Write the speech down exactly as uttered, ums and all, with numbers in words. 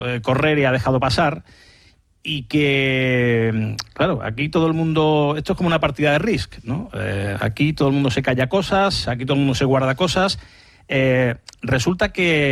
eh, correr y ha dejado pasar. Y que, claro, aquí todo el mundo, esto es como una partida de Risk, ¿no? Eh, aquí todo el mundo se calla cosas, aquí todo el mundo se guarda cosas. Eh, resulta que